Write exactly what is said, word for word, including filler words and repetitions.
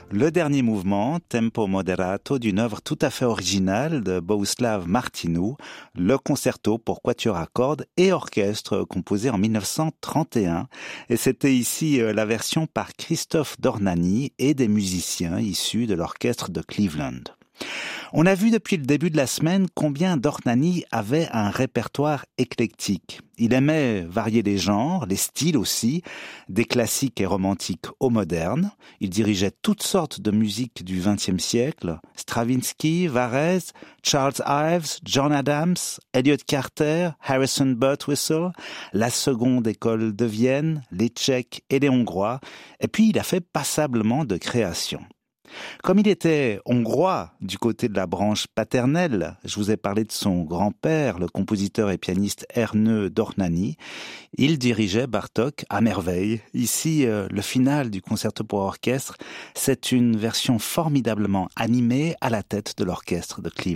Le dernier mouvement, Tempo Moderato, d'une œuvre tout à fait originale de Bohuslav Martinu, le concerto pour quatuor à cordes et orchestre composé en mille neuf cent trente et un. Et c'était ici la version par Christophe Dornani et des musiciens issus de l'orchestre de Cleveland. On a vu depuis le début de la semaine combien Dornani avait un répertoire éclectique. Il aimait varier les genres, les styles aussi, des classiques et romantiques aux modernes. Il dirigeait toutes sortes de musiques du vingtième siècle. Stravinsky, Varese, Charles Ives, John Adams, Elliot Carter, Harrison Birtwistle, la seconde école de Vienne, les Tchèques et les Hongrois. Et puis il a fait passablement de créations. Comme il était hongrois du côté de la branche paternelle, je vous ai parlé de son grand-père, le compositeur et pianiste Ernő Dornani, il dirigeait Bartók à merveille. Ici, le final du concerto pour orchestre, c'est une version formidablement animée à la tête de l'orchestre de Cleveland.